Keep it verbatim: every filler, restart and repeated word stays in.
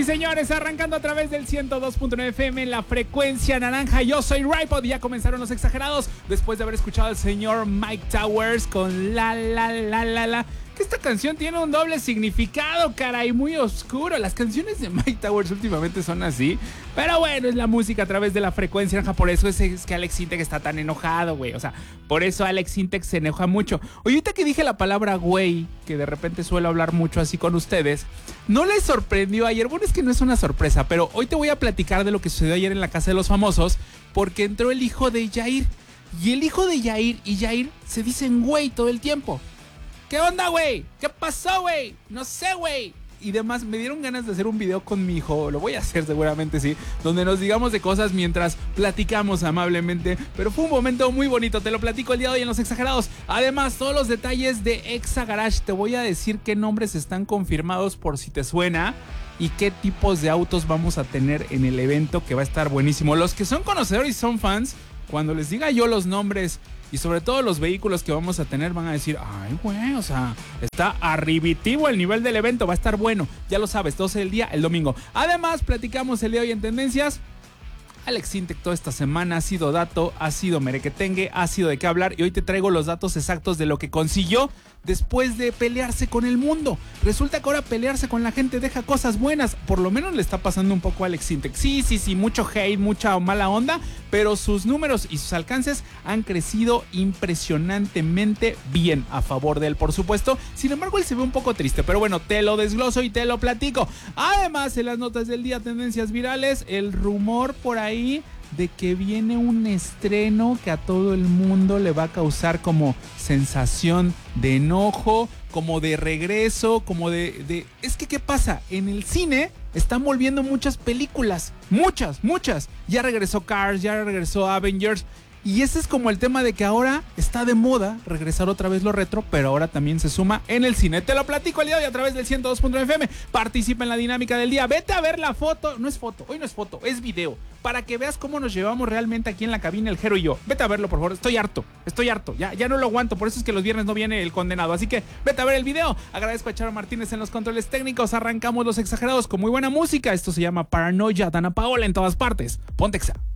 y señores, arrancando a través del ciento dos punto nueve F M en la frecuencia naranja. Yo soy Rypod y ya comenzaron los exagerados después de haber escuchado al señor Mike Towers con La La La La La. Que esta canción tiene un doble significado, caray, muy oscuro. Las canciones de Mike Towers últimamente son así. Pero bueno, es la música a través de la frecuencia naranja. Por eso es, es que Alex Sintek está tan enojado, güey. O sea, por eso Alex Sintek se enoja mucho. Oye, ahorita que dije la palabra güey, que de repente suelo hablar mucho así con ustedes, ¿no les sorprendió ayer? Bueno, es que no es una sorpresa, pero hoy te voy a platicar de lo que sucedió ayer en la Casa de los Famosos, porque entró el hijo de Yair. Y el hijo de Yair y Yair se dicen güey todo el tiempo. ¿Qué onda, güey? ¿Qué pasó, güey? No sé, güey. Y demás, me dieron ganas de hacer un video con mi hijo, lo voy a hacer seguramente, sí, donde nos digamos de cosas mientras platicamos amablemente, pero fue un momento muy bonito, te lo platico el día de hoy en Los Exagerados. Además, todos los detalles de Exa Garage, te voy a decir qué nombres están confirmados por si te suena y qué tipos de autos vamos a tener en el evento, que va a estar buenísimo. Los que son conocedores y son fans, cuando les diga yo los nombres y sobre todo los vehículos que vamos a tener, van a decir, ay, güey, o sea, está arribitivo el nivel del evento, va a estar bueno. Ya lo sabes, doce del día, el domingo. Además, platicamos el día de hoy en Tendencias. Alex Sintek toda esta semana ha sido dato, ha sido merequetengue, ha sido de qué hablar. Y hoy te traigo los datos exactos de lo que consiguió después de pelearse con el mundo. Resulta que ahora pelearse con la gente deja cosas buenas. Por lo menos le está pasando un poco a Alex Sintek. Sí, sí, sí, mucho hate, mucha mala onda, pero sus números y sus alcances han crecido impresionantemente bien a favor de él, por supuesto. Sin embargo, él se ve un poco triste, pero bueno, te lo desgloso y te lo platico. Además, en las notas del día, tendencias virales, el rumor por ahí de que viene un estreno que a todo el mundo le va a causar como sensación de enojo, como de regreso, como de, de... Es que, ¿qué pasa? En el cine están volviendo muchas películas, muchas, muchas. Ya regresó Cars, ya regresó Avengers. Y ese es como el tema de que ahora está de moda regresar otra vez lo retro, pero ahora también se suma en el cine. Te lo platico el día de hoy a través del ciento dos punto nueve F M. Participa en la dinámica del día. Vete a ver la foto. No es foto, hoy no es foto, es video. Para que veas cómo nos llevamos realmente aquí en la cabina el Jero y yo. Vete a verlo, por favor. Estoy harto, estoy harto. Ya, ya no lo aguanto. Por eso es que los viernes no viene el condenado. Así que vete a ver el video. Agradezco a Charo Martínez en los controles técnicos. Arrancamos Los Exagerados con muy buena música. Esto se llama Paranoia, Dana Paola en todas partes. Ponte Exa.